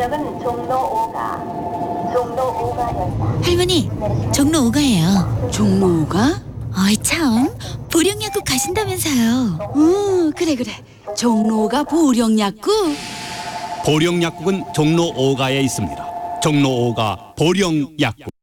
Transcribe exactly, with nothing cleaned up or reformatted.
역은 종로 오가, 종로 오가였다. 할머니, 종로 오가예요. 종로 오가? 어이 참, 보령약국 가신다면서요. 어, 그래 그래. 종로 오가 보령약국. 보령약국은 종로 오가에 있습니다. 종로 오가 보령약국.